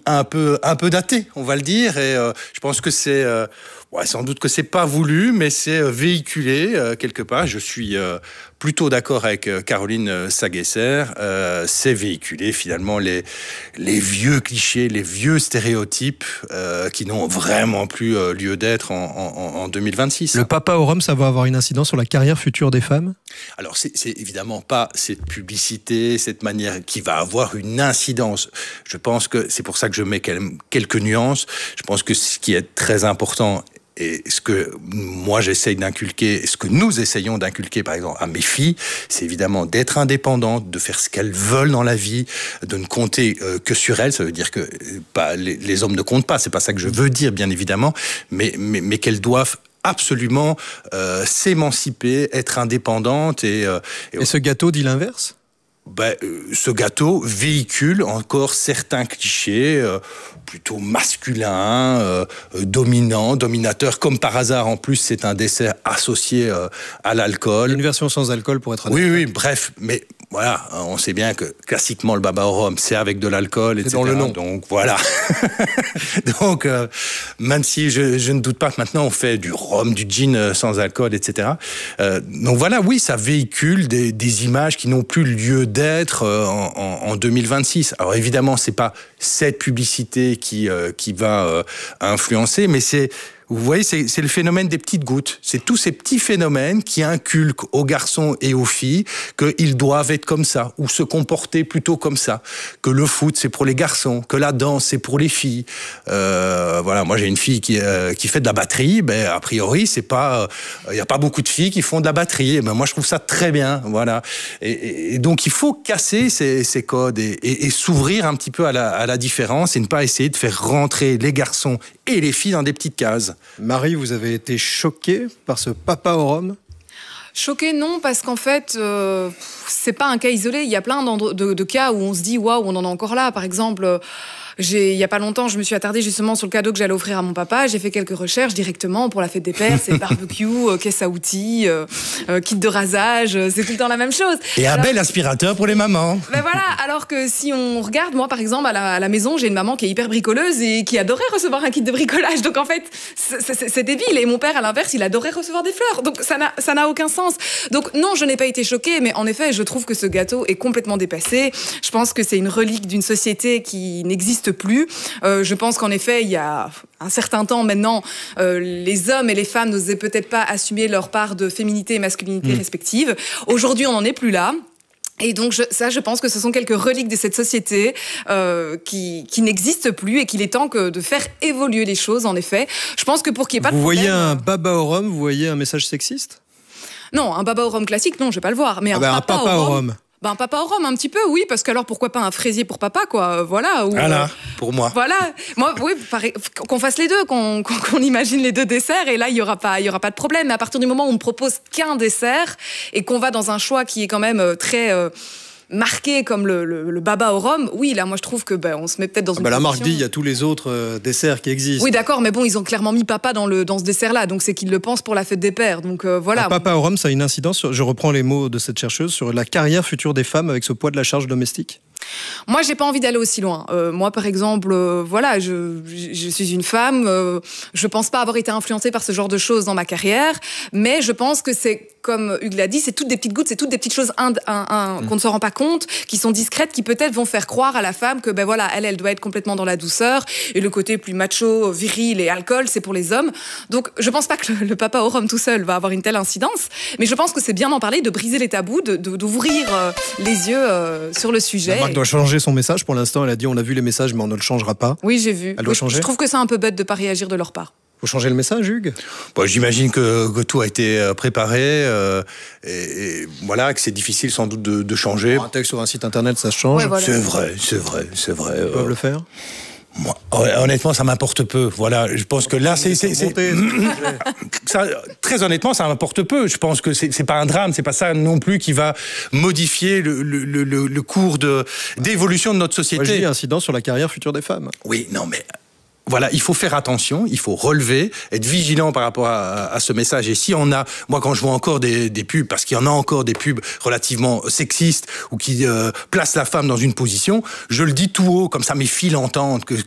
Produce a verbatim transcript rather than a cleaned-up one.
un peu, un peu daté, on va le dire. Et euh, je pense que c'est... Euh, ouais, sans doute que c'est pas voulu, mais c'est euh, véhiculé euh, quelque part. Je suis euh, plutôt d'accord avec euh, Caroline Sagesser. Euh, c'est véhiculé finalement les, les vieux clichés, les vieux stéréotypes euh, qui n'ont vraiment plus euh, lieu d'être en, en, en deux mille vingt-six. Le papa au rhum, ça va avoir une incidence sur la carrière future des femmes ? Alors, c'est, c'est évidemment pas cette publicité, cette manière qui va avoir une incidence. Je pense que c'est pour ça que je mets quelques nuances. Je pense que ce qui est très important, et ce que moi j'essaye d'inculquer, ce que nous essayons d'inculquer par exemple à mes filles, c'est évidemment d'être indépendantes, de faire ce qu'elles veulent dans la vie, de ne compter euh, que sur elles. Ça veut dire que euh, pas, les, les hommes ne comptent pas, c'est pas ça que je veux dire bien évidemment, mais, mais, mais qu'elles doivent absolument euh, s'émanciper, être indépendantes. Et, euh, et, et ce gâteau dit l'inverse ? Ben, euh, ce gâteau véhicule encore certains clichés euh, plutôt masculins, euh, euh, dominants, dominateurs. Comme par hasard, en plus, c'est un dessert associé euh, à l'alcool. Une version sans alcool pour être honnête. Oui, oui, bref, mais voilà, on sait bien que classiquement le baba au rhum, c'est avec de l'alcool, et cetera. C'est dans le nom. Donc voilà. Donc euh, même si je, je ne doute pas que maintenant on fait du rhum, du gin sans alcool, et cetera. Euh, donc voilà, oui, ça véhicule des, des images qui n'ont plus lieu d'être euh, en, en, en deux mille vingt-six. Alors évidemment, c'est pas cette publicité qui euh, qui va euh, influencer, mais c'est Vous voyez, c'est, c'est le phénomène des petites gouttes. C'est tous ces petits phénomènes qui inculquent aux garçons et aux filles qu'ils doivent être comme ça, ou se comporter plutôt comme ça. Que le foot, c'est pour les garçons, que la danse, c'est pour les filles. Euh, voilà, moi j'ai une fille qui, euh, qui fait de la batterie. Ben, a priori, c'est pas, il euh, n'y a pas beaucoup de filles qui font de la batterie. Et ben, moi, je trouve ça très bien. Voilà. Et, et, et donc, il faut casser ces, ces codes et, et, et s'ouvrir un petit peu à la, à la différence et ne pas essayer de faire rentrer les garçons et les filles dans des petites cases. Marie, vous avez été choquée par ce papa au rhum ? Choquée, non, parce qu'en fait, euh, c'est pas un cas isolé. Il y a plein de, de, de cas où on se dit waouh, on en est encore là. Par exemple, j'ai, il y a pas longtemps, je me suis attardée justement sur le cadeau que j'allais offrir à mon papa. J'ai fait quelques recherches directement pour la fête des pères. C'est barbecue, euh, caisse à outils, euh, euh, kit de rasage. Euh, c'est tout le temps la même chose. Et alors, un bel aspirateur pour les mamans. Ben voilà. Alors que si on regarde, moi par exemple à la, à la maison, j'ai une maman qui est hyper bricoleuse et qui adorait recevoir un kit de bricolage. Donc en fait, c'est, c'est, c'est débile. Et mon père, à l'inverse, il adorait recevoir des fleurs. Donc ça n'a, ça n'a aucun sens. Donc non, je n'ai pas été choquée, mais en effet, je trouve que ce gâteau est complètement dépassé. Je pense que c'est une relique d'une société qui n'existe plus. Euh, je pense qu'en effet, il y a un certain temps maintenant, euh, les hommes et les femmes n'osaient peut-être pas assumer leur part de féminité et masculinité mmh. respectives. Aujourd'hui, on n'en est plus là. Et donc je, ça, je pense que ce sont quelques reliques de cette société euh, qui, qui n'existent plus et qu'il est temps que de faire évoluer les choses, en effet. Je pense que pour qu'il n'y ait pas vous de problème... Vous voyez un baba au rhum, vous voyez un message sexiste ? Non, un baba au rhum classique, non, je vais pas le voir. Mais ah un, ben papa un papa au rhum... rhum Ben, papa au rhum, un petit peu, oui, parce qu'alors pourquoi pas un fraisier pour papa, quoi, voilà. Ou, voilà, euh, pour moi. Voilà, moi, oui, pareil, qu'on fasse les deux, qu'on, qu'on, qu'on imagine les deux desserts, et là, il y aura pas, il y aura pas de problème. Mais à partir du moment où on ne propose qu'un dessert, et qu'on va dans un choix qui est quand même très... Euh, marqué comme le, le, le baba au rhum, oui, là, moi, je trouve que ben, on se met peut-être dans ah une ben position... La marque dit, il y a tous les autres euh, desserts qui existent. Oui, d'accord, mais bon, ils ont clairement mis papa dans, le, dans ce dessert-là, donc c'est qu'ils le pensent pour la fête des pères, donc euh, voilà. Un papa au rhum, ça a une incidence, sur, je reprends les mots de cette chercheuse, sur la carrière future des femmes avec ce poids de la charge domestique ? Moi, j'ai pas envie d'aller aussi loin. Euh, moi, par exemple, euh, voilà, je, je suis une femme. Euh, je pense pas avoir été influencée par ce genre de choses dans ma carrière, mais je pense que c'est, comme Hugues l'a dit, c'est toutes des petites gouttes, c'est toutes des petites choses un, un, un, mmh. qu'on ne se rend pas compte, qui sont discrètes, qui peut-être vont faire croire à la femme que ben voilà, elle, elle doit être complètement dans la douceur et le côté plus macho, viril et alcool, c'est pour les hommes. Donc, je pense pas que le, le papa au rhum tout seul va avoir une telle incidence, mais je pense que c'est bien d'en parler, de briser les tabous, de, de, d'ouvrir euh, les yeux euh, sur le sujet. La marque doit changer son message. Pour l'instant, elle a dit on a vu les messages, mais on ne le changera pas. Oui, j'ai vu. Elle doit oui, changer. Je trouve que c'est un peu bête de pas réagir de leur part. Faut changer le message, Hugues ? Bon, j'imagine que, que tout a été préparé euh, et, et voilà, que c'est difficile sans doute de, de changer. Un texte sur un site internet, ça se change. Ouais, voilà. C'est vrai, c'est vrai, c'est vrai. Ils euh... peuvent le faire ? Moi, honnêtement, ça m'importe peu. Voilà, je pense que là, c'est, c'est, c'est... Ça, très honnêtement, ça m'importe peu. Je pense que c'est, c'est pas un drame, c'est pas ça non plus qui va modifier le, le, le, le cours de d'évolution de notre société. Moi, je dis incident sur la carrière future des femmes. Oui, non, mais. Voilà, il faut faire attention, il faut relever, être vigilant par rapport à, à ce message. Et si on a, moi quand je vois encore des, des pubs, parce qu'il y en a encore des pubs relativement sexistes ou qui euh, placent la femme dans une position, je le dis tout haut, comme ça mes filles l'entendent, que